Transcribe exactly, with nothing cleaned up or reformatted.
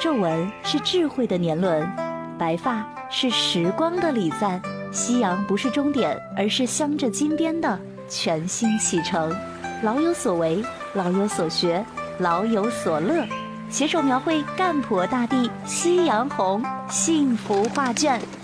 皱纹是智慧的年轮，白发是时光的礼赞。夕阳不是终点，而是镶着金边的全新启程。老有所为，老有所学，老有所乐，携手描绘赣婆大地夕阳红幸福画卷。